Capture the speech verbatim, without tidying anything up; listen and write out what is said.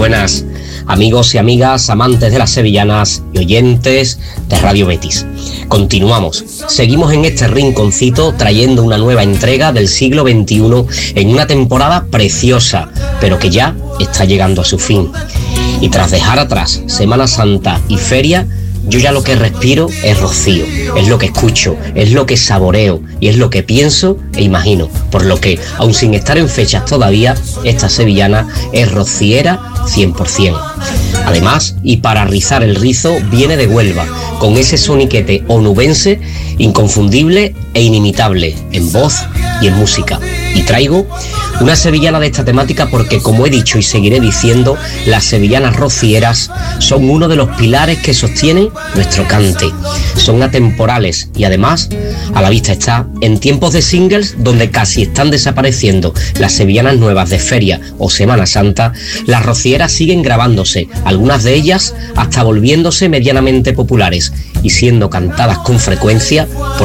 buenas, amigos y amigas, amantes de las sevillanas y oyentes de Radio Betis. Continuamos, seguimos en este rinconcito trayendo una nueva entrega del siglo veintiuno en una temporada preciosa, pero que ya está llegando a su fin. Y tras dejar atrás Semana Santa y Feria, yo ya lo que respiro es rocío, es lo que escucho, es lo que saboreo y es lo que pienso e imagino, por lo que, aun sin estar en fechas todavía, esta sevillana es rociera cien por ciento. Además, y para rizar el rizo, viene de Huelva, con ese soniquete onubense inconfundible e inimitable en voz y en música. Y traigo una sevillana de esta temática porque, como he dicho y seguiré diciendo, las sevillanas rocieras son uno de los pilares que sostienen nuestro cante. Son atemporales y además, a la vista está, en tiempos de singles donde casi están desapareciendo las sevillanas nuevas de Feria o Semana Santa, las rocieras siguen grabándose, algunas de ellas hasta volviéndose medianamente populares y siendo cantadas con frecuencia por